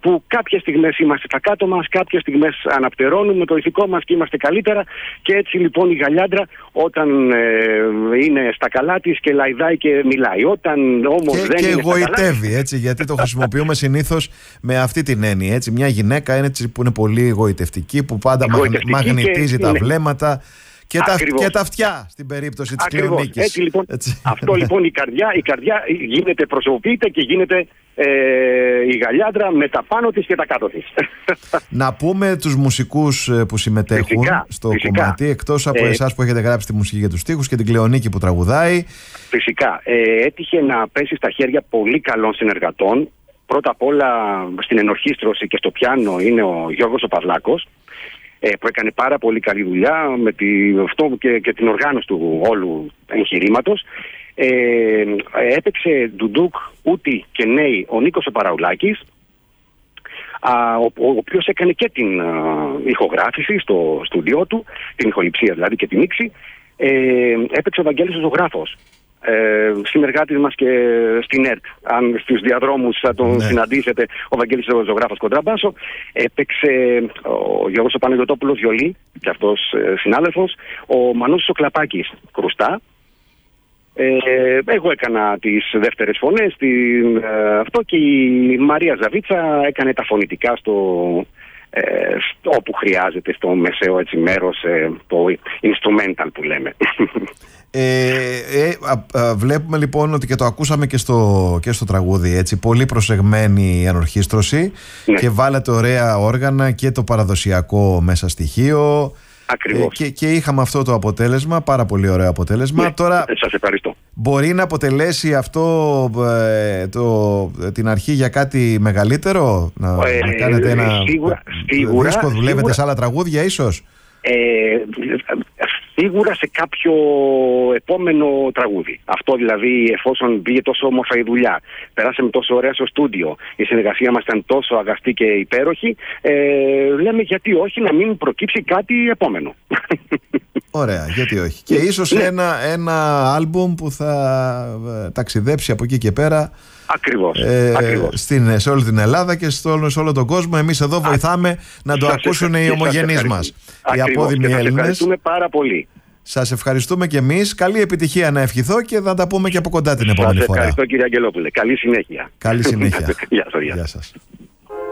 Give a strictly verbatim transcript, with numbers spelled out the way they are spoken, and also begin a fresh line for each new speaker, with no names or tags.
που κάποιες στιγμές είμαστε στα κάτω μας, κάποιες στιγμές αναπτερώνουμε το ηθικό μας και είμαστε καλύτερα. Και έτσι λοιπόν η Γαλιάντρα όταν ε, είναι στα καλά της και λαϊδάει και μιλάει. Όταν όμως
και,
δεν
και
είναι
εγωιτεύει,
στα καλά...
έτσι, γιατί το χρησιμοποιούμε συνήθως με αυτή την έννοια. Έτσι. Μια γυναίκα είναι έτσι, που είναι πολύ εγωιτευτική, που πάντα μαγνητίζει τα
είναι...
βλέμματα. Και τα, και τα αυτιά στην περίπτωση της κλεονίκης.
Έτσι, λοιπόν, έτσι. Αυτό λοιπόν η καρδιά, η καρδιά γίνεται, προσωποποιείται και γίνεται ε, η Γαλιάντρα με τα πάνω της και τα κάτω της.
Να πούμε τους μουσικούς που συμμετέχουν φυσικά, στο φυσικά. κομμάτι, εκτός από ε, εσάς που έχετε γράψει τη μουσική για τους στίχους και την Κλεονίκη που τραγουδάει.
Φυσικά. Ε, έτυχε να πέσει στα χέρια πολύ καλών συνεργατών. Πρώτα απ' όλα στην ενορχήστρωση και στο πιάνο είναι ο Γιώργος ο Παυλάκος, που έκανε πάρα πολύ καλή δουλειά με τη, αυτό και, και την οργάνωση του όλου εγχειρήματος. Ε, έπαιξε ντουντούκ, ούτι και νέοι ο Νίκος ο Παραουλάκης, α, ο, ο οποίος έκανε και την α, ηχογράφηση στο στούντιό του, την ηχοληψία δηλαδή και την μίξη. Ε, έπαιξε ο Βαγγέλης ο Ζωγράφος, Ε, συνεργάτης μας και στην ΕΡΤ. Αν στους διαδρόμους θα τον ναι. συναντήσετε, ο Βαγγέλης ο Ζωγράφος κοντραμπάσο. Έπαιξε ο Γιώργος ο Παναγιωτόπουλος βιολί, και αυτός ε, συνάδελφος. Ο Μανούσης ο Κλαπάκης κρουστά. Ε, εγώ έκανα τις δεύτερες φωνές, την, ε, αυτό, και η Μαρία Ζαβίτσα έκανε τα φωνητικά στο, ε, στο, όπου χρειάζεται, στο μεσαίο έτσι μέρος, ε, το instrumental που λέμε.
Ε, ε, α, α, βλέπουμε λοιπόν ότι και το ακούσαμε και στο, και στο τραγούδι, έτσι, πολύ προσεγμένη η ανορχήστρωση, ναι. και βάλατε ωραία όργανα και το παραδοσιακό μέσα στοιχείο.
Ακριβώς.
Ε, και, και είχαμε αυτό το αποτέλεσμα, πάρα πολύ ωραίο αποτέλεσμα.
Ναι,
τώρα
σας ευχαριστώ.
Μπορεί να αποτελέσει αυτό ε, το, την αρχή για κάτι μεγαλύτερο, να, ε, να κάνετε ένα
σίγουρα, σίγουρα,
δίσκο, δουλεύετε σίγουρα, σε άλλα τραγούδια ίσως?
Ε, σίγουρα σε κάποιο επόμενο τραγούδι. Αυτό δηλαδή, εφόσον πήγε τόσο όμορφα η δουλειά, περάσαμε τόσο ωραία στο στούντιο, η συνεργασία μας ήταν τόσο αγαστή και υπέροχη, ε, λέμε γιατί όχι να μην προκύψει κάτι επόμενο.
Ωραία, γιατί όχι. Και ίσως ναι. ένα, ένα άλμπουμ που θα ταξιδέψει από εκεί και πέρα.
Ακριβώς,
ε,
ακριβώς.
Στην, σε όλη την Ελλάδα και στο, σε όλο τον κόσμο. Εμείς εδώ βοηθάμε Α, να το ακούσουν οι ομογενείς μας, οι απόδημοι Έλληνες. Σας
ευχαριστούμε πάρα πολύ.
Σας ευχαριστούμε και εμείς. Καλή επιτυχία να ευχηθώ και θα τα πούμε και από κοντά την επόμενη φορά.
Σας ευχαριστώ κύριε Αγγελόπουλε. Καλή συνέχεια.
Καλή συνέχεια.
Γεια σας.
Γεια σας.